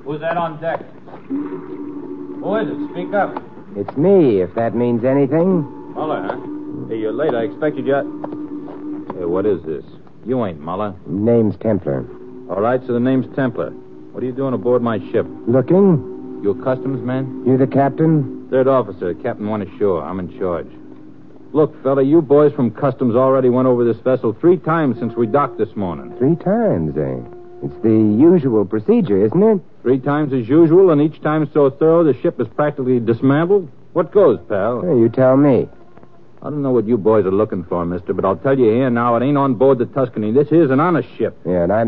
Who's that on deck? Who is it? Speak up. It's me, if that means anything. Muller, huh? Hey, you're late. I expected you... Hey, what is this? You ain't Muller. Name's Templar. All right, so the name's Templar. What are you doing aboard my ship? Looking? You a customs man? You the captain? Third officer. Captain went ashore. I'm in charge. Look, fella, you boys from customs already went over this vessel 3 times since we docked this morning. 3 times, eh? It's the usual procedure, isn't it? 3 times as usual, and each time so thorough the ship is practically dismantled? What goes, pal? Well, you tell me. I don't know what you boys are looking for, mister, but I'll tell you here now, it ain't on board the Tuscany. This here's an honest ship. Yeah, and I'm